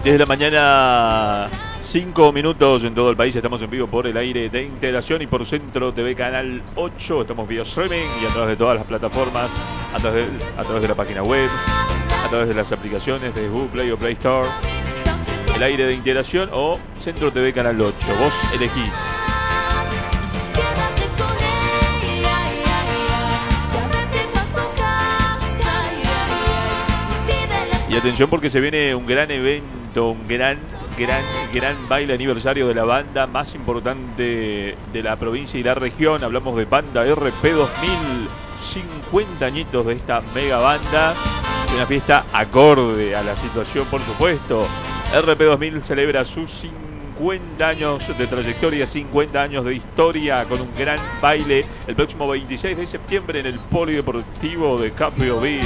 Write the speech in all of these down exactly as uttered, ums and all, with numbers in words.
Desde la mañana, cinco minutos en todo el país. Estamos en vivo por el aire de Integración y por Centro T V Canal ocho. Estamos vía streaming y a través de todas las plataformas, a través de, a través de la página web, a través de las aplicaciones de Google Play o Play Store. El aire de Integración o Centro T V Canal ocho. Vos elegís. Y atención porque se viene un gran evento, un gran, gran, gran baile aniversario de la banda más importante de la provincia y la región. Hablamos de Banda R P dos mil, cincuenta añitos de esta mega banda. Una fiesta acorde a la situación, por supuesto. R P dos mil celebra sus cincuenta años de trayectoria, cincuenta años de historia, con un gran baile el próximo veintiséis de septiembre en el Polideportivo de Capiobí.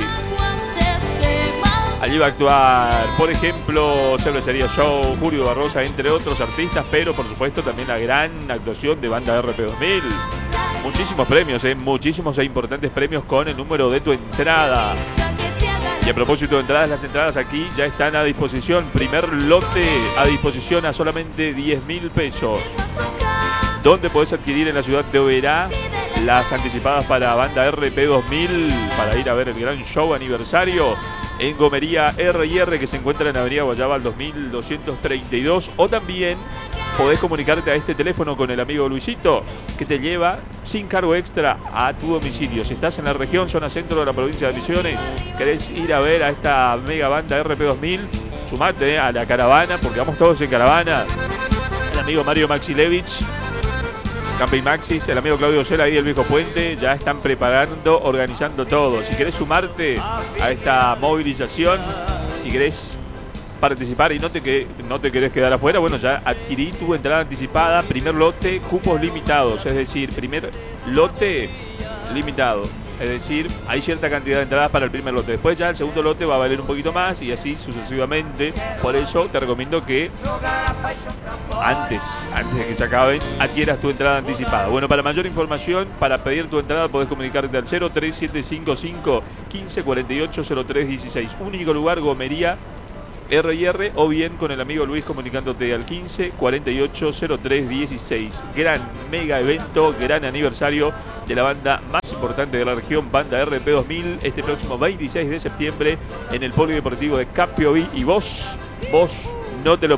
Allí va a actuar, por ejemplo, Cervecería Show, Julio Barrosa, entre otros artistas, pero por supuesto también la gran actuación de Banda R P dos mil. Muchísimos premios, ¿eh? muchísimos e importantes premios con el número de tu entrada. Y a propósito de entradas, las entradas aquí ya están a disposición. Primer lote a disposición a solamente diez mil pesos. ¿Dónde podés adquirir? En la ciudad de Oberá las anticipadas para Banda R P dos mil para ir a ver el gran show aniversario en Gomería R y R, que se encuentra en Avenida Guayabal dos mil doscientos treinta y dos. O también podés comunicarte a este teléfono con el amigo Luisito, que te lleva sin cargo extra a tu domicilio. Si estás en la región, zona centro de la provincia de Misiones, querés ir a ver a esta mega banda R P dos mil, sumate a la caravana, porque vamos todos en caravana. El amigo Mario Maxilevich, Camping Maxis, el amigo Claudio Cela y el Viejo Puente ya están preparando, organizando todo. Si querés sumarte a esta movilización, si querés participar y no te, que, no te querés quedar afuera, bueno, ya adquirí tu entrada anticipada, primer lote, cupos limitados, es decir, primer lote limitado. Es decir, hay cierta cantidad de entradas para el primer lote. Después ya el segundo lote va a valer un poquito más y así sucesivamente. Por eso te recomiendo que antes, antes de que se acaben, adquieras tu entrada anticipada. Bueno, para mayor información, para pedir tu entrada, podés comunicarte al cero tres siete cinco cinco, quince cuarenta y ocho, cero tres dieciséis. Único lugar, Gomería R y R, o bien con el amigo Luis comunicándote al quince cuarenta y ocho, cero tres dieciséis. Gran mega evento, gran aniversario de la banda más importante de la región, Banda R P dos mil, este próximo veintiséis de septiembre en el Polideportivo de Capiobí. Y vos, vos no te lo